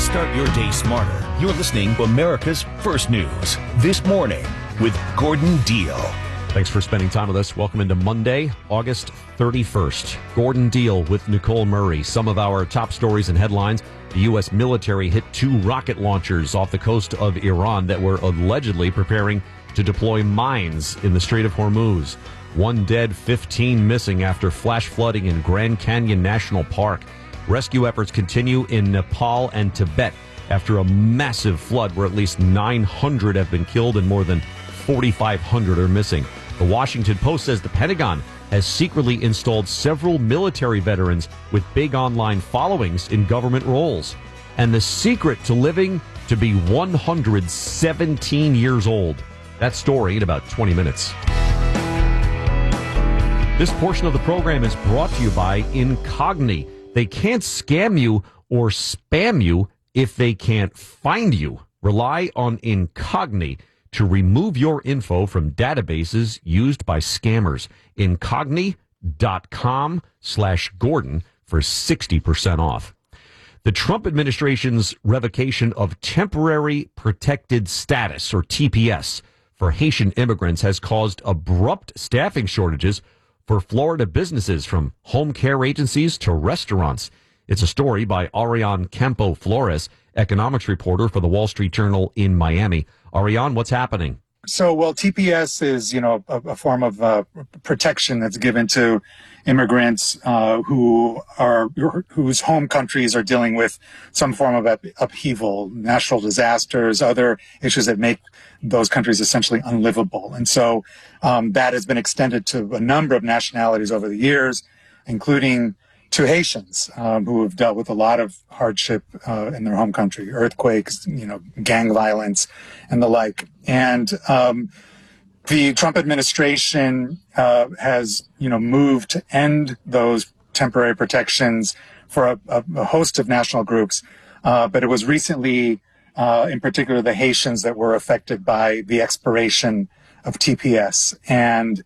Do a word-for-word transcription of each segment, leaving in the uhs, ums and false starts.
Start your day smarter. You're listening to America's First News This Morning with Gordon Deal. Thanks for spending time with us. Welcome into Monday, August thirty-first. Gordon Deal with Nicole Murray. Some of our top stories and headlines. The U S military hit two rocket launchers off the coast of Iran that were allegedly preparing to deploy mines in the Strait of Hormuz. One dead, fifteen missing after flash flooding in Grand Canyon National Park. Rescue efforts continue in Nepal and Tibet after a massive flood where at least nine hundred have been killed and more than forty-five hundred are missing. The Washington Post says the Pentagon has secretly installed several military veterans with big online followings in government roles. And the secret to living to be one hundred seventeen years old. That story in about twenty minutes. This portion of the program is brought to you by Incogni. They can't scam you or spam you if they can't find you. Rely on Incogni to remove your info from databases used by scammers. Incogni.com slash Gordon for sixty percent off. The Trump administration's revocation of temporary protected status, or T P S, for Haitian immigrants has caused abrupt staffing shortages for Florida businesses, from home care agencies to restaurants. It's a story by Ariane Campo Flores, economics reporter for the Wall Street Journal in Miami. Ariane, what's happening? So, well, T P S is, you know, a, a form of uh, protection that's given to immigrants uh, who are whose home countries are dealing with some form of up, upheaval, natural disasters, other issues that make those countries essentially unlivable. And so um, that has been extended to a number of nationalities over the years, including to Haitians um, who have dealt with a lot of hardship uh, in their home country, earthquakes, you know, gang violence, and the like. And um, the Trump administration uh, has, you know, moved to end those temporary protections for a, a, a host of national groups. Uh, but it was recently, uh, in particular, the Haitians that were affected by the expiration of T P S. And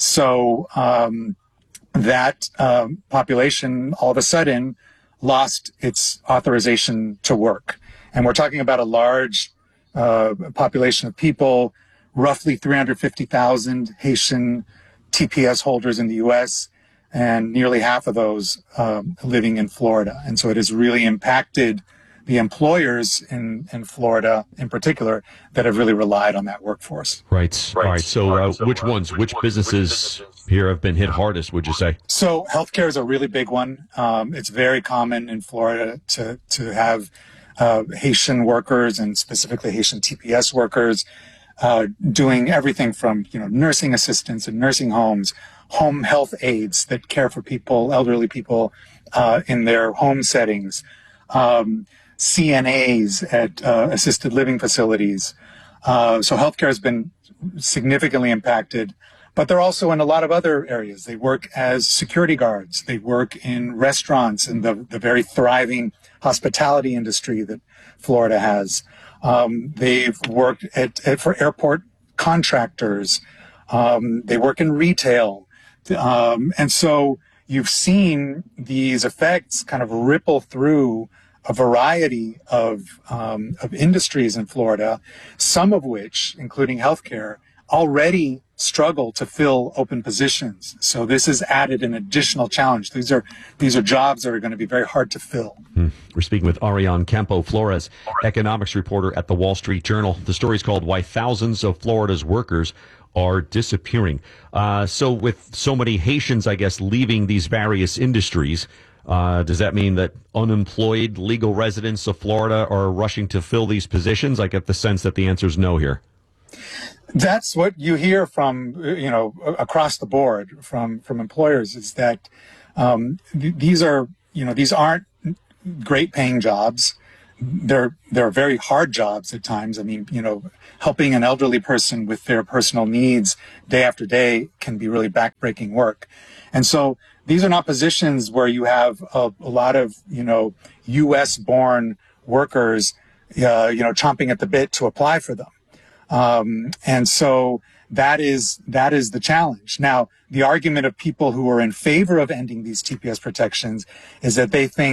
so um, that um, population all of a sudden lost its authorization to work. And we're talking about a large uh, population of people, roughly three hundred fifty thousand Haitian T P S holders in the U S, and nearly half of those um, living in Florida. And so it has really impacted the employers in, in Florida in particular that have really relied on that workforce. Right. Right. All right. So, uh, which ones, which businesses here have been hit hardest, would you say? So healthcare is a really big one. Um, it's very common in Florida to, to have uh, Haitian workers, and specifically Haitian T P S workers, uh, doing everything from, you know, nursing assistants in nursing homes, home health aides that care for people, elderly people, uh, in their home settings, um, C N As at uh, assisted living facilities. Uh, so healthcare has been significantly impacted, but they're also in a lot of other areas. They work as security guards. They work in restaurants and the, the very thriving hospitality industry that Florida has. Um, they've worked at, at for airport contractors. Um, they work in retail. Um, and so you've seen these effects kind of ripple through a variety of um, of industries in Florida, some of which, including healthcare, already struggle to fill open positions. So this has added an additional challenge. These are these are jobs that are going to be very hard to fill. Hmm. We're speaking with Ariane Campo Flores, economics reporter at the Wall Street Journal. The story is called "Why Thousands of Florida's Workers Are Disappearing." Uh, so with so many Haitians, I guess, leaving these various industries, Uh, does that mean that unemployed legal residents of Florida are rushing to fill these positions? I get the sense that the answer is no here. That's what you hear from, you know, across the board from, from employers, is that um, th- these are, you know, these aren't great paying jobs. They're, they're very hard jobs at times. I mean, you know, helping an elderly person with their personal needs day after day can be really backbreaking work. And so these are not positions where you have a, a lot of, you know, U S born workers, uh, you know, chomping at the bit to apply for them. Um, and so that is, that is the challenge. Now, the argument of people who are in favor of ending these T P S protections is that they think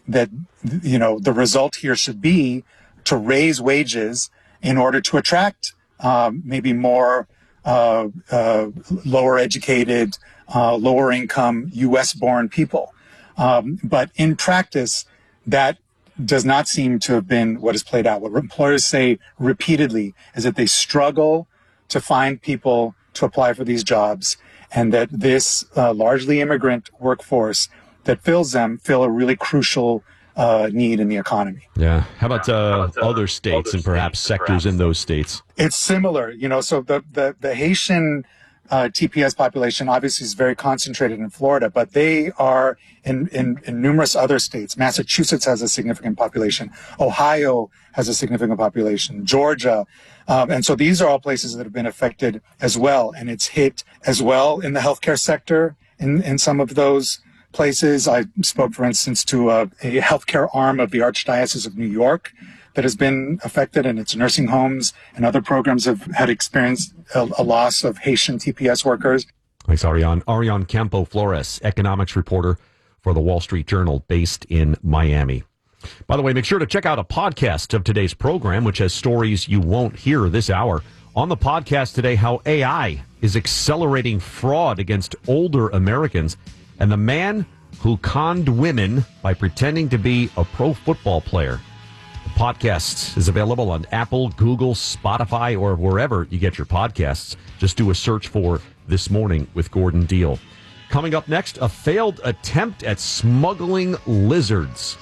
that, you know, the result here should be to raise wages in order to attract um, maybe more uh, uh, lower educated, uh, lower income U S born people. Um, but in practice, that does not seem to have been what has played out. What employers say repeatedly is that they struggle to find people to apply for these jobs, and that this uh, largely immigrant workforce that fills them fill a really crucial uh, need in the economy. Yeah. How about, uh, How about uh, other states other and perhaps states sectors perhaps. in those states? It's similar, you know, so the, the, the Haitian uh, T P S population obviously is very concentrated in Florida, but they are in, in, in numerous other states. Massachusetts has a significant population. Ohio has a significant population. Georgia. Um, and so these are all places that have been affected as well. And it's hit as well in the healthcare sector in, in some of those places. I spoke, for instance, to a, a healthcare arm of the Archdiocese of New York that has been affected, and its nursing homes and other programs have had experienced a, a loss of Haitian T P S workers. Thanks, Ariane. Ariane Campo Flores, economics reporter for the Wall Street Journal based in Miami. By the way, make sure to check out a podcast of today's program, which has stories you won't hear this hour. On the podcast today, how A I is accelerating fraud against older Americans, and the man who conned women by pretending to be a pro football player. The podcast is available on Apple, Google, Spotify, or wherever you get your podcasts. Just do a search for This Morning with Gordon Deal. Coming up next, a failed attempt at smuggling lizards.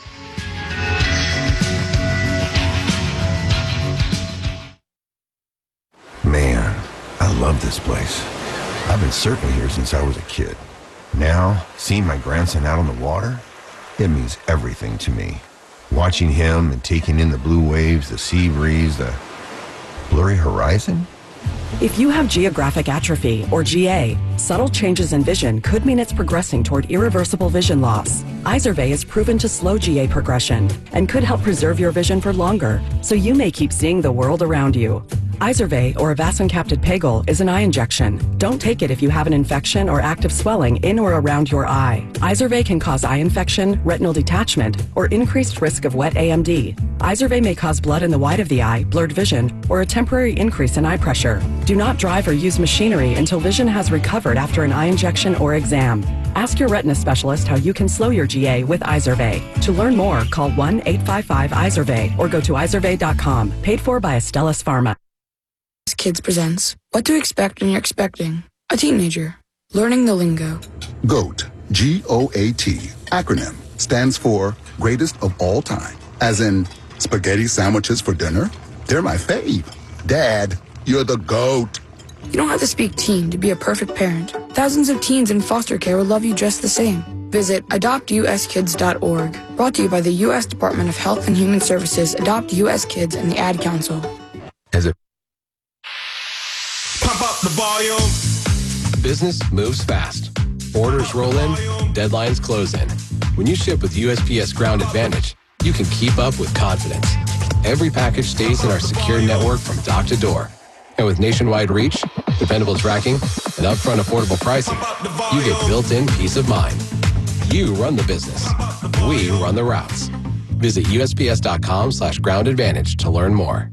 Man, I love this place. I've been surfing here since I was a kid. Now, seeing my grandson out on the water, it means everything to me. Watching him and taking in the blue waves, the sea breeze, the blurry horizon. If you have geographic atrophy, or G A, subtle changes in vision could mean it's progressing toward irreversible vision loss. Izervay is proven to slow G A progression and could help preserve your vision for longer, so you may keep seeing the world around you. Izervay, or avacincaptad pegol, is an eye injection. Don't take it if you have an infection or active swelling in or around your eye. Izervay can cause eye infection, retinal detachment, or increased risk of wet A M D. Izervay may cause blood in the white of the eye, blurred vision, or a temporary increase in eye pressure. Do not drive or use machinery until vision has recovered after an eye injection or exam. Ask your retina specialist how you can slow your G A with Izervay. To learn more, call one eight five five Izervay or go to izervay dot com. Paid for by Astellas Pharma. Kids presents What to Expect When You're Expecting a Teenager. Learning the lingo. GOAT, G O A T, acronym, stands for Greatest of All Time. As in, spaghetti sandwiches for dinner? They're my fave. Dad, you're the GOAT. You don't have to speak teen to be a perfect parent. Thousands of teens in foster care will love you just the same. Visit adopt u s kids dot org. Brought to you by the U S Department of Health and Human Services, Adopt U S Kids, and the Ad Council. As a Pump up the volume. Business moves fast. Orders roll in, deadlines close in. When you ship with U S P S Ground Advantage, you can keep up with confidence. Every package stays in our secure network from dock to door. And with nationwide reach, dependable tracking, and upfront affordable pricing, you get built-in peace of mind. You run the business. We run the routes. Visit U S P S dot com slash ground advantage to learn more.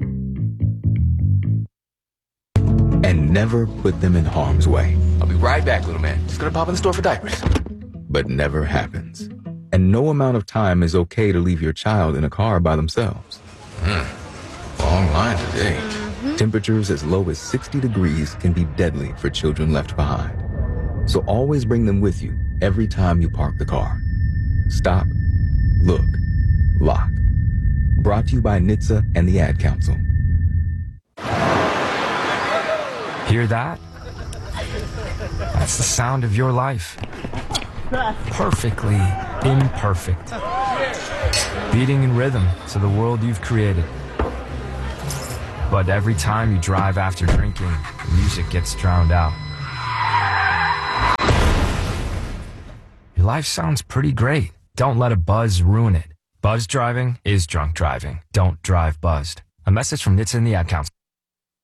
And never put them in harm's way. I'll be right back, little man. Just gonna pop in the store for diapers. But never happens. And no amount of time is okay to leave your child in a car by themselves. Hmm. Long line today. Mm-hmm. Temperatures as low as sixty degrees can be deadly for children left behind. So always bring them with you every time you park the car. Stop, look, lock. Brought to you by N H T S A and the Ad Council. Hear that? That's the sound of your life. Perfectly imperfect. Beating in rhythm to the world you've created. But every time you drive after drinking, the music gets drowned out. Your life sounds pretty great. Don't let a buzz ruin it. Buzz driving is drunk driving. Don't drive buzzed. A message from N H T S A and the Ad Council.